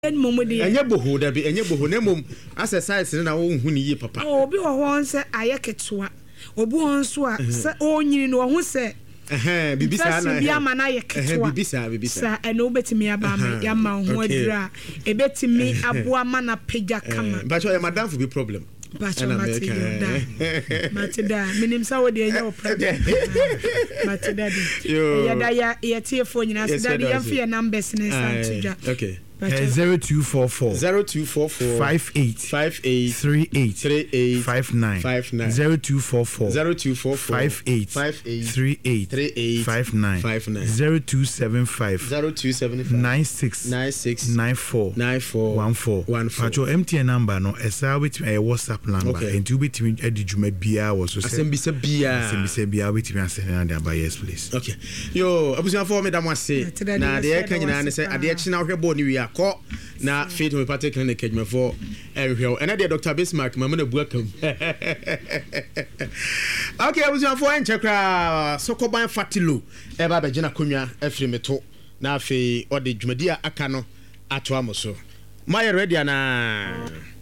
Enye boho da bi enye boho na mom exercise na wo hu ni yi papa. Obi wo ho se ayeketoa. Obi ho so a se onyini no ho se bibisa na bi ama na ayeketoa. Bibisa. Sa eno betimi aba me ya ma ho adura. Ebetimi aboa ma na pagya kama. But your madam for be problem. Matida minim sa wo de enye o problem. Matida di. Ya da ya tie fo nyina so da ya fi numbers ne sa okay. 0244 58 38 59 0244 58 38 59 0275 96 94 14 Pacho MTN number no esa with a WhatsApp number and you between edijuma bia was so asembisa bia with me asend na by yes please. Okay yo abusia for me da mo ase na de e kan nyina ne se ade e china hwebo ni wi akọ na Faith Homeopathic Clinic edwuma for ehwe and de Dr. Bismarck mama na buakam. Okay abusia for enchekra sokoban fatilo e ba begina konwa afiri meto na afi ode dwumadia aka no ato amoso my ready na